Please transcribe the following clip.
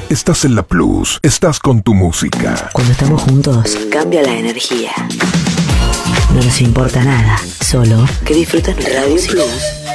Estás en La Plus, estás con tu música. Cuando estamos juntos, cambia la energía. No nos importa nada, solo que disfruten Radio Plus.